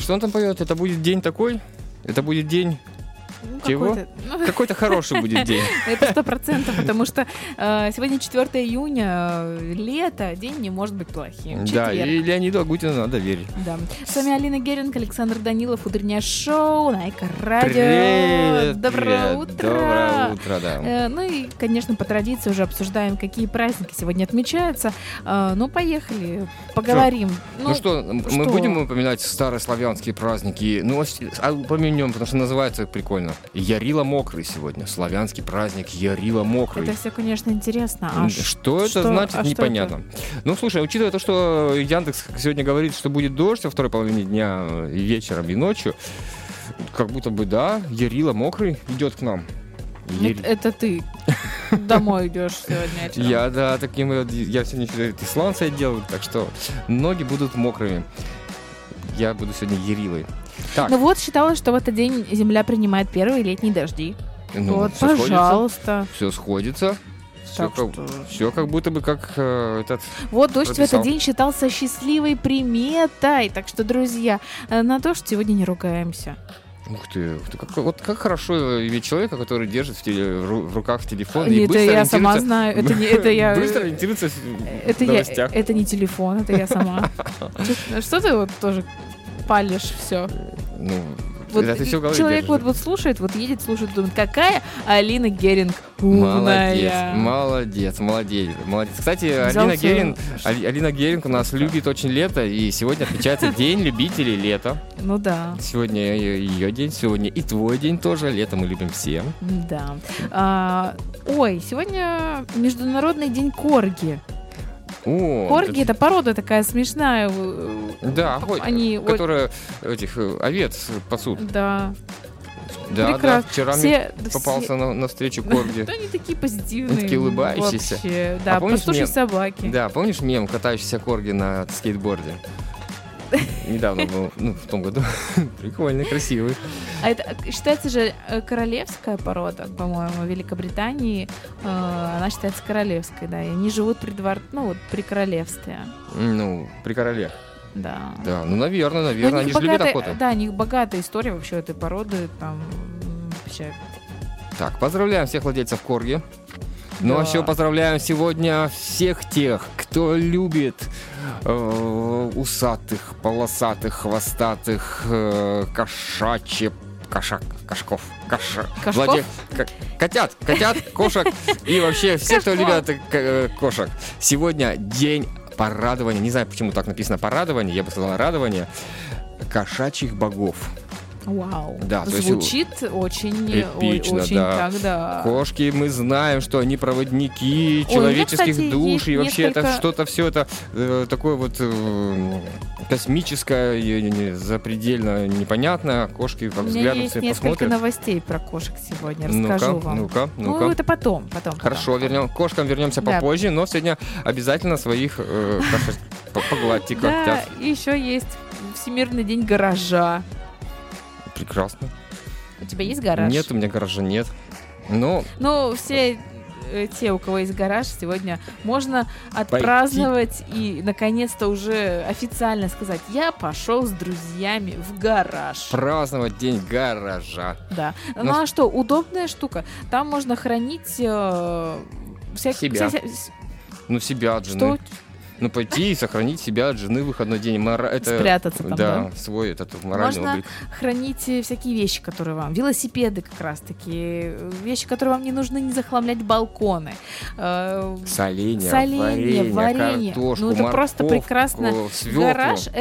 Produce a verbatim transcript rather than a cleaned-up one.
Что он там поет? Это будет день такой? Это будет день... Ну, Чего? какой-то, ну, Какой-то хороший будет день. это сто процентов, потому что э, сегодня четвёртое июня, э, лето, день не может быть плохим. Да, Четверг. и Леониду Агутину надо верить. Да. С вами Алина Геринг, Александр Данилов, утреннее шоу на Эко-радио. Привет, Доброе привет, утро. Доброе утро, да. Э, ну и, конечно, по традиции уже обсуждаем, какие праздники сегодня отмечаются. Э, ну, поехали, поговорим. Ну, что, мы что? будем упоминать старославянские праздники? Ну, а упомянем, потому что называется правильно. Ярила Мокрый сегодня. Славянский праздник Ярила Мокрый. Это все, конечно, интересно. А что это что? значит, А что непонятно. это? Ну, слушай, учитывая то, что Яндекс сегодня говорит, что будет дождь во второй половине дня и вечером, и ночью, как будто бы, да, Ярила Мокрый идет к нам. Яри... Это, это ты домой идешь сегодня вечером. Я, да, таким вот, я сегодня исландца делаю, так что ноги будут мокрыми. Я буду сегодня Ярилой. Так. Ну вот, считалось, что в этот день Земля принимает первые летние дожди. Ну, вот, всё пожалуйста. Все сходится. Все Так как, что- всё как будто бы как э, этот... Вот дождь в прописал. этот день считался счастливой приметой. Так что, друзья, э, на дождь сегодня не ругаемся. Ух ты, ух ты, как, вот как хорошо иметь человека, который держит в, теле- в ру- в руках телефон Не, и это быстро я сама ориентируется- знаю. Это не, это я. Быстро ориентируется в Это я. новостях. Это не телефон, это я сама. Чё- Что ты вот тоже палишь все? Ну, Вот это ты всё в голове человек держишь. вот, вот слушает, вот едет, слушает, думает, какая Алина Геринг умная. Молодец, молодец, молодец, молодец. Кстати, Взял Алина всё. Геринг, Али- Алина Геринг у нас любит очень лето, и сегодня отмечается День любителей лета. Ну да, Сегодня ее день, сегодня и твой день тоже. Лето мы любим все. да. А, ой, сегодня Международный день корги. О, Корги — это порода такая смешная. э, да, ой, они ой, которые этих э, овец пасут. да. Да, да, Прекрасно. вчера Все- мне да попался все- на, на встречу корги. Да, они такие позитивные. Такие улыбающиеся. Вообще. Да, А помнишь послушай мем? собаки. Да, помнишь мем катающийся корги на скейтборде? Недавно был, ну, в том году. Прикольный, красивый. А это считается же э, королевская порода, по-моему, в Великобритании. э, Она считается королевской, да. И они живут при двор... ну, вот при королевстве. Ну, при короле. Да. Да, ну, наверное, Но у наверное, них они же любят богатая- охоту. Да, у них богатая история вообще этой породы. Там м, вообще. Так, поздравляем всех владельцев корги. Ну, а Да. еще поздравляем сегодня всех тех, кто любит э, усатых, полосатых, хвостатых, э, кошачьих, кошак, кошков, коша, Кошков? владе- ко- котят, котят, кошек и вообще все, кто Кошков. любят э, к- э, кошек. Сегодня день порадования, не знаю, почему так написано порадование, я бы сказал радование, кошачьих богов. Вау. Да, то есть Звучит очень, эпично, о- очень да. так, да. Кошки, мы знаем, что они проводники Ой, человеческих у меня, кстати, душ, есть и вообще это несколько- что-то все это э, такое вот э, космическое, и не- запредельно непонятное. Кошки как У меня взглядом есть все несколько посмотрят. новостей про кошек сегодня. Ну-ка, Расскажу вам. ну-ка, Ну, ну-ка. это потом, потом. Хорошо, потом. вернем, к кошкам вернемся Да. попозже, но сегодня обязательно своих э, кошек по- погладьте Да, когтят. и еще есть Всемирный день гаража. Прекрасно. У тебя есть гараж? Нет, у меня гаража нет. Ну, Ну, все э, те, у кого есть гараж, сегодня можно отпраздновать и, наконец-то, уже официально сказать: я пошел с друзьями в гараж. праздновать день гаража. Да. Ну, Ну, а что, удобная штука. Там можно хранить э, вся- Себя. вся- вся- Ну, себя от жены. что Ну, пойти и сохранить себя от жены в выходной день. Мора- это, спрятаться там, да? свой этот моральный Можно облик. хранить э, всякие вещи, которые вам... Велосипеды как раз-таки. э, Вещи, которые вам не нужны, не захламлять балконы. Э, Соленья, Соленья, варенье, варенье. картошку, Ну, это просто морковку, прекрасно. свеклу. Гараж